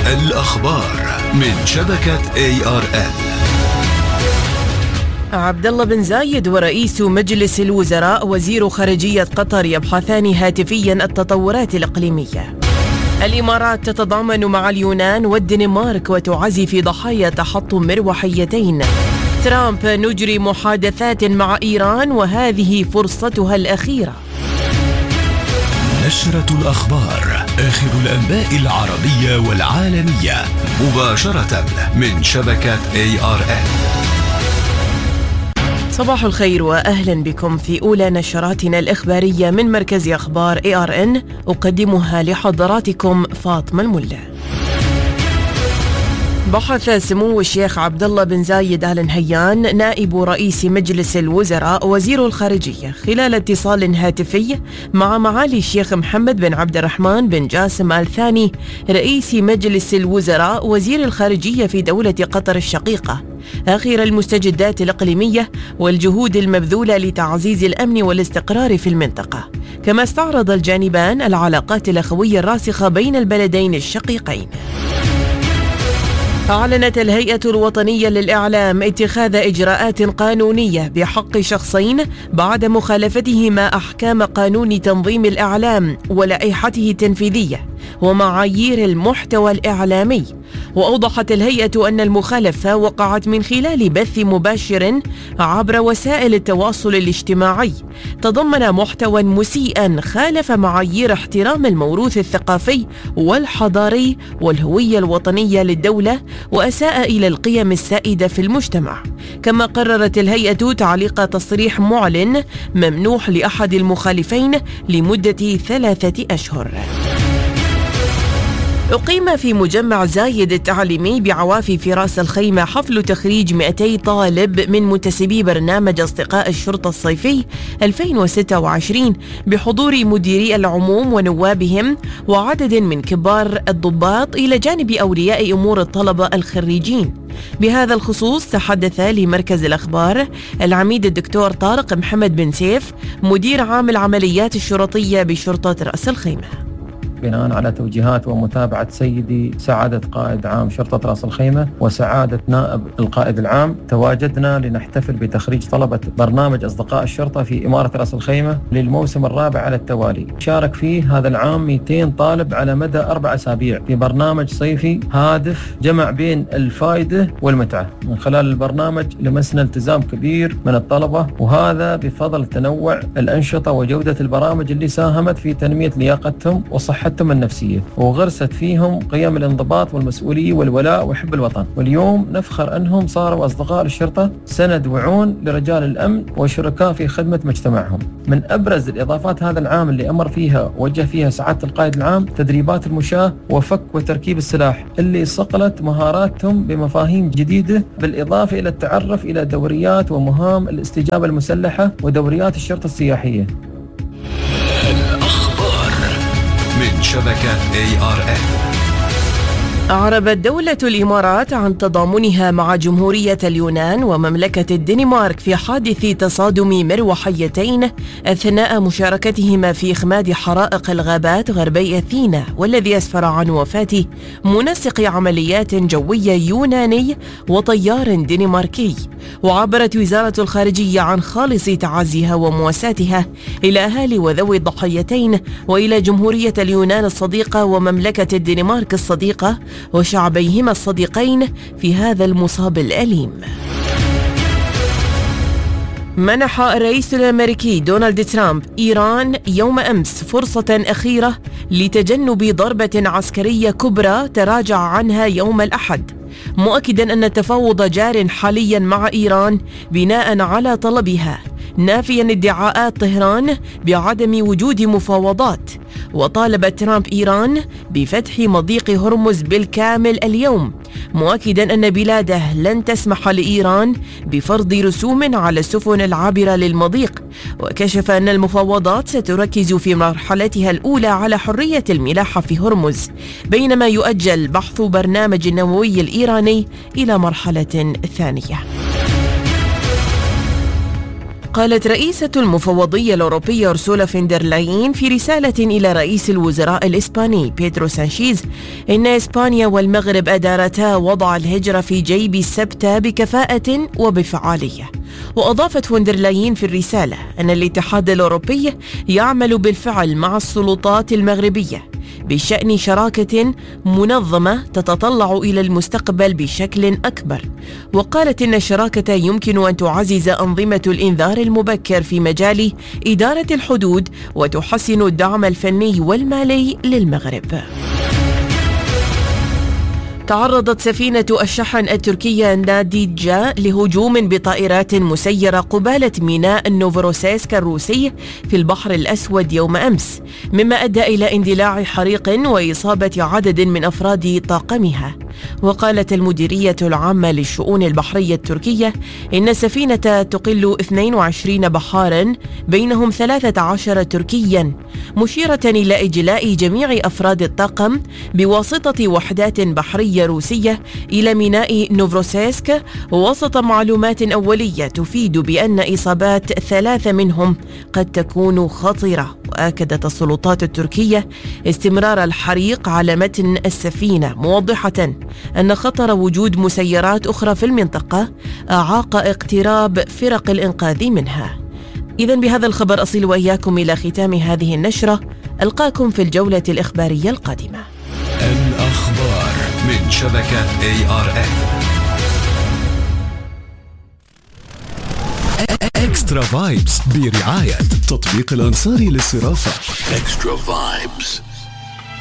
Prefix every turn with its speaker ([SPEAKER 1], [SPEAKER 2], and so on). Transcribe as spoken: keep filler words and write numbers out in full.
[SPEAKER 1] الأخبار من شبكة إيه آر إل.
[SPEAKER 2] عبد الله بن زايد ورئيس مجلس الوزراء وزير خارجية قطر يبحثان هاتفيا التطورات الإقليمية. الإمارات تتضامن مع اليونان والدنمارك وتعزي في ضحايا تحطم مروحيتين. ترامب: نجري محادثات مع إيران وهذه فرصتها الأخيرة.
[SPEAKER 1] نشرة الأخبار، آخر الأنباء العربية والعالمية مباشرة من شبكة إيه آر إل.
[SPEAKER 2] صباح الخير وأهلا بكم في أولى نشراتنا الإخبارية من مركز أخبار إيه آر إن، أقدمها لحضراتكم فاطمة الملا. بحث سمو الشيخ عبد الله بن زايد آل نهيان نائب رئيس مجلس الوزراء وزير الخارجية خلال اتصال هاتفي مع معالي الشيخ محمد بن عبد الرحمن بن جاسم آل ثاني رئيس مجلس الوزراء وزير الخارجية في دولة قطر الشقيقة آخر المستجدات الإقليمية والجهود المبذولة لتعزيز الأمن والاستقرار في المنطقة، كما استعرض الجانبان العلاقات الأخوية الراسخة بين البلدين الشقيقين. أعلنت الهيئة الوطنية للإعلام اتخاذ إجراءات قانونية بحق شخصين بعد مخالفتهما أحكام قانون تنظيم الإعلام ولائحته التنفيذية ومعايير المحتوى الإعلامي. وأوضحت الهيئة أن المخالفة وقعت من خلال بث مباشر عبر وسائل التواصل الاجتماعي تضمن محتوى مسيئا خالف معايير احترام الموروث الثقافي والحضاري والهوية الوطنية للدولة وأساء إلى القيم السائدة في المجتمع. كما قررت الهيئة تعليق تصريح معلن ممنوح لأحد المخالفين لمدة ثلاثة أشهر. أقيم في مجمع زايد التعليمي بعوافي في راس الخيمة حفل تخريج مئتي طالب من منتسبي برنامج أصدقاء الشرطة الصيفي ألفين وستة وعشرين بحضور مديري العموم ونوابهم وعدد من كبار الضباط إلى جانب أولياء أمور الطلبة الخريجين. بهذا الخصوص تحدث لمركز الأخبار العميد الدكتور طارق محمد بن سيف مدير عام العمليات الشرطية بشرطة رأس الخيمة.
[SPEAKER 3] بناء على توجيهات ومتابعة سيدي سعادة قائد عام شرطة رأس الخيمة وسعادة نائب القائد العام، تواجدنا لنحتفل بتخريج طلبة برنامج أصدقاء الشرطة في إمارة رأس الخيمة للموسم الرابع على التوالي. شارك فيه هذا العام مئتين طالب على مدى أربع أسابيع في برنامج صيفي هادف جمع بين الفائدة والمتعة. من خلال البرنامج لمسنا التزام كبير من الطلبة، وهذا بفضل تنوع الأنشطة وجودة البرامج اللي ساهمت في تنمية لياقتهم وصحتهم النفسية وغرست فيهم قيم الانضباط والمسؤولية والولاء وحب الوطن. واليوم نفخر أنهم صاروا أصدقاء الشرطة، سند وعون لرجال الأمن وشركاء في خدمة مجتمعهم. من أبرز الإضافات هذا العام اللي أمر فيها وجه فيها سعادة القائد العام تدريبات المشاة وفك وتركيب السلاح اللي صقلت مهاراتهم بمفاهيم جديدة، بالإضافة إلى التعرف إلى دوريات ومهام الاستجابة المسلحة ودوريات الشرطة السياحية.
[SPEAKER 1] من شبكة إيه آر إل.
[SPEAKER 2] أعربت دولة الإمارات عن تضامنها مع جمهورية اليونان ومملكة الدنمارك في حادث تصادم مروحيتين أثناء مشاركتهما في إخماد حرائق الغابات غربي أثينا، والذي أسفر عن وفاة منسق عمليات جوية يوناني وطيار دنماركي. وعبرت وزارة الخارجية عن خالص تعازيها ومواساتها إلى أهالي وذوي الضحيتين وإلى جمهورية اليونان الصديقة ومملكة الدنمارك الصديقة وشعبيهما الصديقين في هذا المصاب الأليم. منح الرئيس الأمريكي دونالد ترامب إيران يوم أمس فرصة أخيرة لتجنب ضربة عسكرية كبرى تراجع عنها يوم الأحد، مؤكدا أن التفاوض جار حاليا مع إيران بناء على طلبها، نافيا ادعاءات طهران بعدم وجود مفاوضات. وطالب ترامب إيران بفتح مضيق هرمز بالكامل اليوم، مؤكدا أن بلاده لن تسمح لإيران بفرض رسوم على السفن العابرة للمضيق. وكشف أن المفاوضات ستركز في مرحلتها الأولى على حرية الملاحة في هرمز، بينما يؤجل بحث برنامج النووي الإيراني إلى مرحلة ثانية. قالت رئيسة المفوضية الأوروبية أرسولا فندر لاين في رسالة إلى رئيس الوزراء الإسباني بيدرو سانشيز إن إسبانيا والمغرب أدارتا وضع الهجرة في جيب السبتة بكفاءة وبفعالية. وأضافت فندر لاين في الرسالة أن الاتحاد الأوروبي يعمل بالفعل مع السلطات المغربية بشأن شراكة منظمة تتطلع إلى المستقبل بشكل أكبر. وقالت إن الشراكة يمكن أن تعزز أنظمة الإنذار المبكر في مجال إدارة الحدود وتحسن الدعم الفني والمالي للمغرب. تعرضت سفينة الشحن التركية ناديجا لهجوم بطائرات مسيرة قبالة ميناء نوفوروسيسك الروسي في البحر الأسود يوم أمس، مما أدى إلى اندلاع حريق وإصابة عدد من أفراد طاقمها. وقالت المديرية العامة للشؤون البحرية التركية إن السفينة تقل اثنين وعشرين بحارا بينهم ثلاثة عشر تركيا، مشيرة إلى إجلاء جميع أفراد الطاقم بواسطة وحدات بحرية روسية إلى ميناء نوفوروسيسك وسط معلومات أولية تفيد بأن إصابات ثلاثة منهم قد تكون خطيرة. وأكدت السلطات التركية استمرار الحريق على متن السفينة، موضحة أن خطر وجود مسيرات أخرى في المنطقة أعاق اقتراب فرق الإنقاذ منها. إذن بهذا الخبر أصل وإياكم إلى ختام هذه النشرة. ألقاكم في الجولة الإخبارية القادمة.
[SPEAKER 1] الأخبار من شبكة إيه آر إن. إكسترا فايبس برعاية تطبيق الأنصاري للصرافة. إكسترا فايبس.